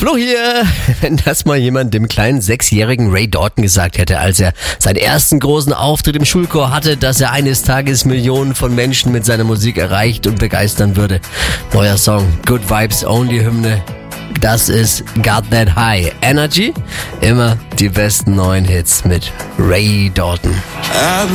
Flo hier. Wenn das mal jemand dem kleinen 6-jährigen Ray Dalton gesagt hätte, als er seinen ersten großen Auftritt im Schulchor hatte, dass er eines Tages Millionen von Menschen mit seiner Musik erreicht und begeistern würde. Neuer Song, Good Vibes Only Hymne. Das ist Got That High Energy. Immer die besten neuen Hits mit Ray Dalton.